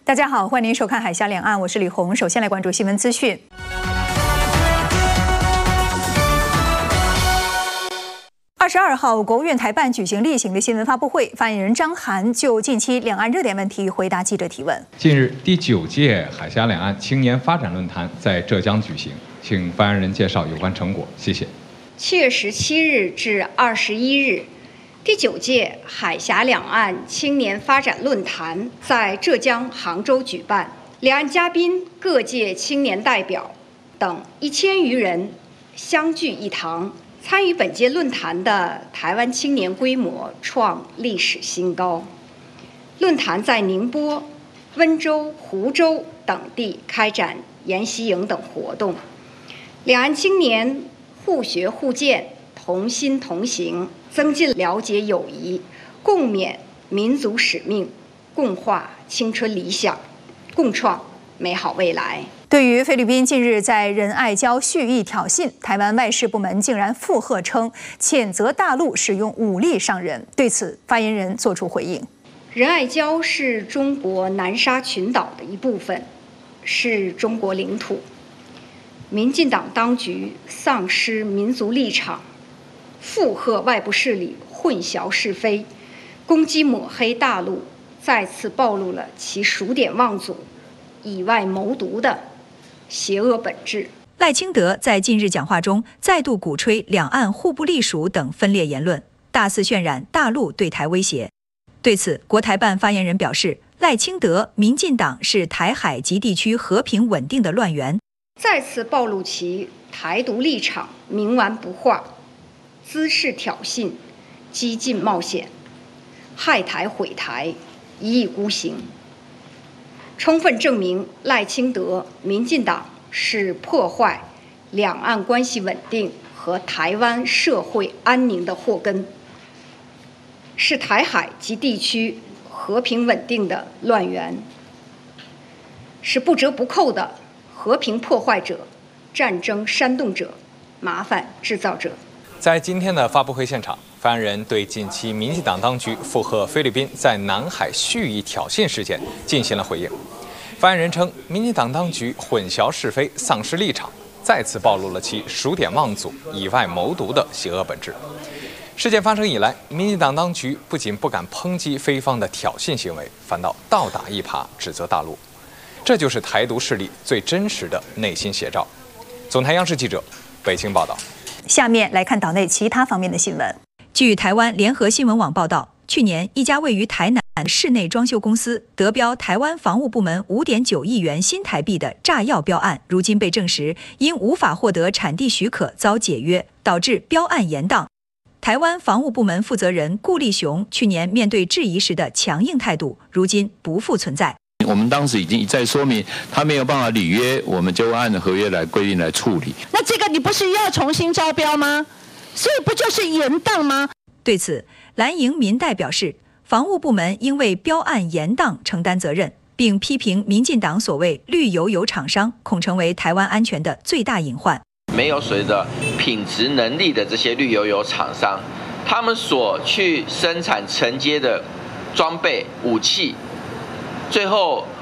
大家好，欢迎您收看《海峡两岸》，我是李红。首先来关注新闻资讯。22号，国务院台办举行例行的新闻发布会，发言人张涵就近期两岸热点问题回答记者提问。 近日，第9届海峡两岸青年发展论坛在浙江举行，请发言人介绍有关成果，谢谢。 7月17日至21日，第9届海峡两岸青年发展论坛在浙江杭州举办，两岸嘉宾、各界青年代表等1000余人相聚一堂。参与本届论坛的台湾青年规模创历史新高。论坛在宁波、温州、湖州等地开展研习营等活动，两岸青年互学互鉴，同心同行，增进了解友谊，共勉民族使命，共话青春理想，共创美好未来。 对于菲律宾近日在仁爱礁蓄意挑衅，台湾外事部门竟然附和称谴责大陆使用武力伤人。对此，发言人作出回应： 仁爱礁是中国南沙群岛的一部分，是中国领土。民进党当局丧失民族立场，附和外部势力混淆是非，攻击抹黑大陆，再次暴露了其数典忘祖、以外谋独的邪恶本质。 赖清德在近日讲话中再度鼓吹两岸互不隶属等分裂言论，大肆渲染大陆对台威胁。对此，国台办发言人表示，赖清德、民进党是台海及地区和平稳定的乱源， 再次暴露其台独立场冥顽不化，滋事挑衅，激进冒险，害台毁台，一意孤行，充分证明赖清德、民进党是破坏两岸关系稳定和台湾社会安宁的祸根，是台海及地区和平稳定的乱源，是不折不扣的和平破坏者、战争煽动者、麻烦制造者。 在今天的发布会现场，发言人对近期民进党当局附和菲律宾在南海蓄意挑衅事件进行了回应。发言人称，民进党当局混淆是非、丧失立场，再次暴露了其数典忘祖、以外谋独的邪恶本质。事件发生以来，民进党当局不仅不敢抨击菲方的挑衅行为，反倒倒打一耙指责大陆，这就是台独势力最真实的内心写照。总台央视记者北京报道。 下面来看岛内其他方面的新闻。 据台湾联合新闻网报道，去年一家位于台南室内装修公司得标台湾防务部门5.9亿元新台币的炸药标案，如今被证实因无法获得产地许可遭解约，导致标案延宕。台湾防务部门负责人顾立雄去年面对质疑时的强硬态度，如今不复存在。 我们当时已经一再说明，他没有办法履约，我们就按合约来规定来处理。 那这个你不是要重新招标吗？所以不就是延宕吗？ 对此，蓝营民代表示，防务部门应为标案延宕承担责任，并批评民进党所谓绿油油厂商恐成为台湾安全的最大隐患。 没有随着品质能力的这些绿油油厂商，他们所去生产承接的装备武器，最后